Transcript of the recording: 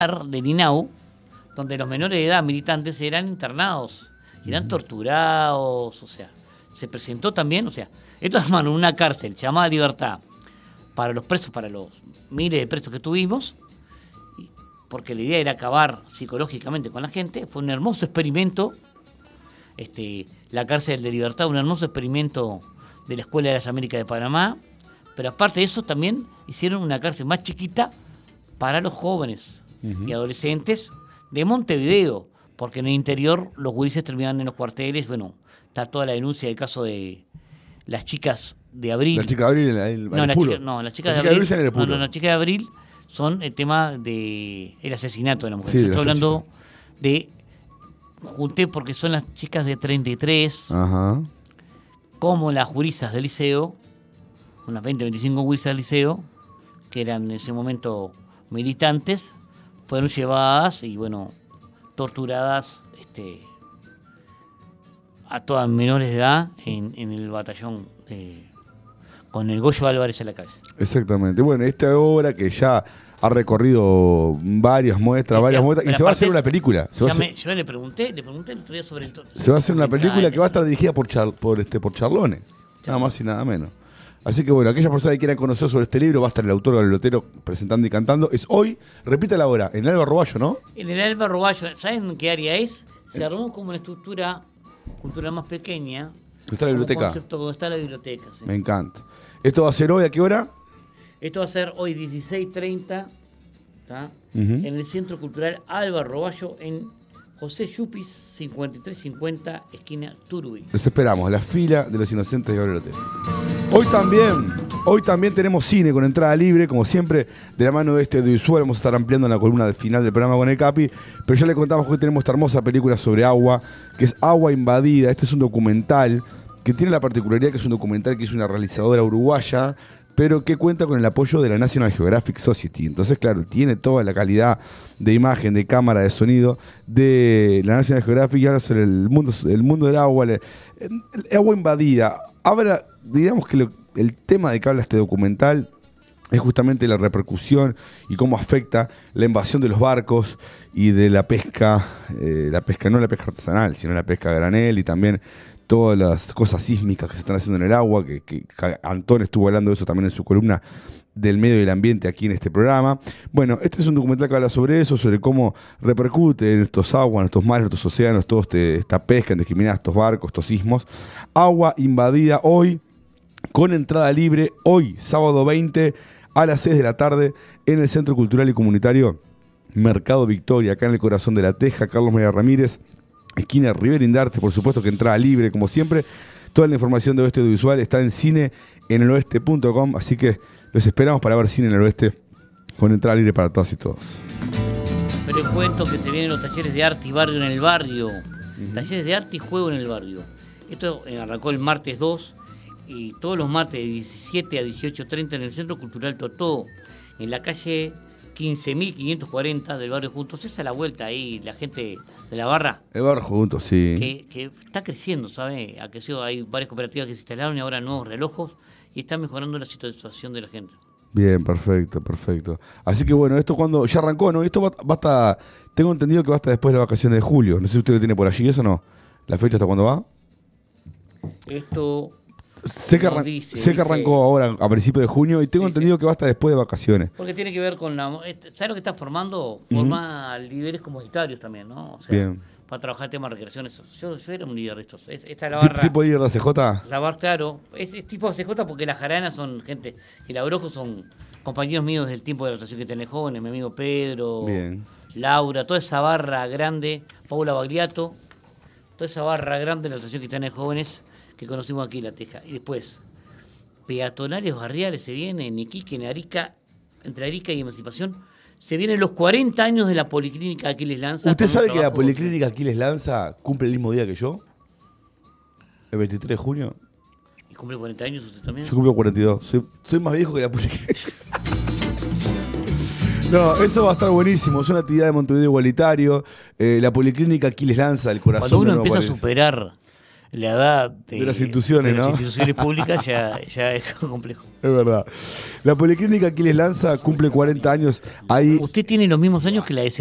del INAU, donde los menores de edad militantes eran internados, eran torturados, o sea, se presentó también, o sea, esto es mano una cárcel llamada Libertad para los presos, para los miles de presos que tuvimos, porque la idea era acabar psicológicamente con la gente. Fue un hermoso experimento, la cárcel de Libertad, un hermoso experimento de la Escuela de las Américas de Panamá, pero aparte de eso también hicieron una cárcel más chiquita para los jóvenes y adolescentes de Montevideo, porque en el interior los gurises terminaban en los cuarteles. Bueno, está toda la denuncia del caso de las chicas de Abril. La chica de Abril las chicas de Abril son el tema del asesinato de la mujer. Sí, Estoy hablando de, junté porque son las chicas de 33, como las juristas del liceo, unas 20, 25 juristas del liceo, que eran en ese momento militantes, fueron llevadas y bueno, torturadas a todas menores de edad en el batallón con el Goyo Álvarez a la cabeza. Exactamente. Bueno, esta obra que ya ha recorrido varias muestras, y se va a hacer una película. Yo le pregunté el otro día sobre esto. Se va a hacer una película que va a estar dirigida por Charlone, nada más y nada menos. Así que bueno, aquellas personas que quieran conocer sobre este libro, va a estar el autor Gabriel Otero presentando y cantando. Es hoy, repita la hora, en el Alba Roballo, ¿no? En el Alba Roballo. ¿Saben en qué área es? Se armó como una estructura cultural más pequeña. ¿Está la biblioteca? Concepto, está la biblioteca, sí. Me encanta. ¿Esto va a ser hoy a qué hora? Esto va a ser hoy 16:30, en el Centro Cultural Alba Roballo, en José Yupis 5350, esquina Turuí. Los esperamos, la fila de los inocentes de Gabriel Otero. Hoy también tenemos cine con entrada libre, como siempre, de la mano de audiovisual. Vamos a estar ampliando en la columna del final del programa con el Capi, pero ya le contamos que hoy tenemos esta hermosa película sobre agua, que es Agua Invadida. Este es un documental que tiene la particularidad que es un documental que hizo una realizadora uruguaya, pero que cuenta con el apoyo de la National Geographic Society. Entonces, claro, tiene toda la calidad de imagen, de cámara, de sonido de la National Geographic, y habla sobre el mundo del agua, el agua invadida. Ahora, digamos que el tema de que habla este documental es justamente la repercusión y cómo afecta la invasión de los barcos y de la pesca, no la pesca artesanal, sino la pesca a granel, y también todas las cosas sísmicas que se están haciendo en el agua, que Antón estuvo hablando de eso también en su columna del medio y el ambiente aquí en este programa. Bueno, este es un documental que habla sobre eso, sobre cómo repercute en estos aguas, en estos mares, en estos océanos, toda esta pesca indiscriminada, estos barcos, estos sismos. Agua Invadida, hoy, con entrada libre, hoy, sábado 20, a las 6 de la tarde, en el Centro Cultural y Comunitario Mercado Victoria, acá en el corazón de La Teja, Carlos María Ramírez, esquina Rivera Indarte, por supuesto que entrada libre, como siempre. Toda la información de Oeste Audiovisual está en cineeneloeste.com, así que los esperamos para ver Cine en el Oeste con entrada libre para todas y todos. Pero les cuento que se vienen los talleres de arte y barrio en el barrio. Talleres de arte y juego en el barrio. Esto arrancó el martes 2 y todos los martes de 17 a 18:30 en el Centro Cultural Totó, en la calle 15.540 del barrio Juntos. Esa es la vuelta ahí, la gente de la barra. El barrio Juntos, sí. Que está creciendo, ¿sabe? Hay varias cooperativas que se instalaron y ahora nuevos relojos y están mejorando la situación de la gente. Bien, perfecto. Así que bueno, esto cuando ya arrancó, ¿no? Esto va hasta, tengo entendido que va hasta después de las vacaciones de julio. No sé si usted lo tiene por allí, ¿eso no? ¿La fecha hasta cuándo va? Esto... Sé que arrancó ahora a principios de junio y tengo entendido que va hasta después de vacaciones. Porque tiene que ver con ¿sabes lo que está formando? Forma líderes comunitarios también, ¿no? O sea, bien. Para trabajar temas de recreación. Yo era un líder de estos. Esta es la barra. ¿Tipo líder de ACJ? La barra, claro. Es tipo ACJ porque las jaranas son gente. Y la Brojo son compañeros míos del tiempo de la Asociación que tiene jóvenes. Mi amigo Pedro, bien. Laura, toda esa barra grande. Paula Bagliato. Toda esa barra grande de la Asociación que tiene jóvenes que conocimos aquí en La Teja. Y después, peatonales barriales se vienen en Iquique, en Arica, entre Arica y Emancipación. Se vienen los 40 años de la Policlínica Aquiles Lanza. ¿Usted sabe que la Policlínica Aquiles Lanza cumple el mismo día que yo? El 23 de junio. ¿Y cumple 40 años usted también? Yo cumplo 42. Soy más viejo que la Policlínica. No, eso va a estar buenísimo. Es una actividad de Montevideo Igualitario. La Policlínica Aquiles Lanza, el corazón. Cuando uno empieza a superar la edad de las instituciones, de las ¿no? instituciones públicas ya es complejo. Es verdad. La Policlínica Aquiles Lanza cumple 40 años. Ahí Usted tiene los mismos años que la